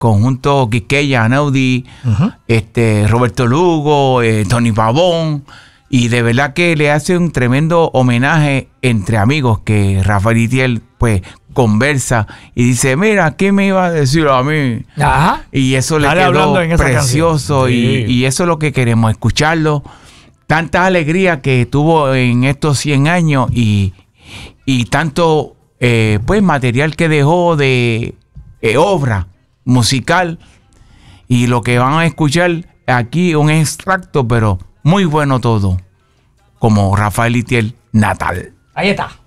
conjunto Quisqueya, Anaudi, Roberto Lugo, Tony Pavón, y de verdad que le hace un tremendo homenaje entre amigos, que Rafael Itiel pues conversa y dice, mira, ¿qué me iba a decir a mí? Ajá. Y eso le Dale, quedó precioso sí. y eso es lo que queremos, escucharlo. Tanta alegría que tuvo en estos 100 años y tanto pues material que dejó de obra musical, y lo que van a escuchar aquí un extracto, pero muy bueno todo, como Rafael Itiel, Natal. Ahí está.